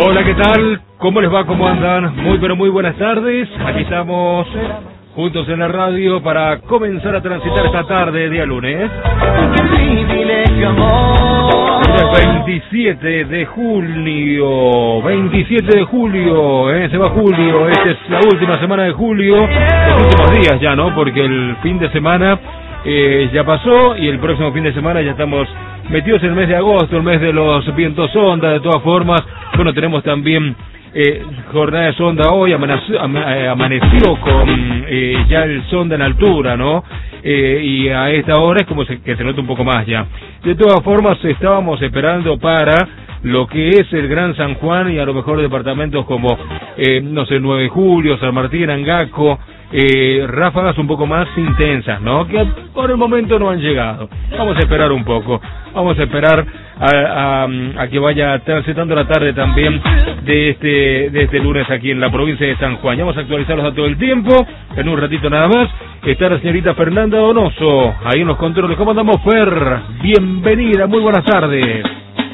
Hola, ¿qué tal? ¿Cómo les va? ¿Cómo andan? Muy, pero muy buenas tardes. Aquí estamos juntos en la radio para comenzar a transitar esta tarde, día lunes. Lunes 27 de julio. 27 de julio, se va julio. Esta es la última semana de julio. Los últimos días ya, ¿no? Porque el fin de semana ya pasó y el próximo fin de semana ya estamos metidos en el mes de agosto, el mes de los vientos sonda. De todas formas, bueno, tenemos también jornada de sonda hoy, amaneció con ya el sonda en altura, ¿no? Y a esta hora es como que se nota un poco más ya. De todas formas, estábamos esperando para lo que es el Gran San Juan y a lo mejor departamentos como, no sé, 9 de Julio, San Martín, Angaco, ráfagas un poco más intensas, ¿no? Que por el momento no han llegado. Vamos a esperar un poco. Vamos a esperar a que vaya transitando la tarde también de este lunes aquí en la provincia de San Juan. Ya vamos a actualizar los datos del tiempo. En un ratito nada más está la señorita Fernanda Donoso ahí en los controles. ¿Cómo andamos, Fer? Bienvenida, muy buenas tardes.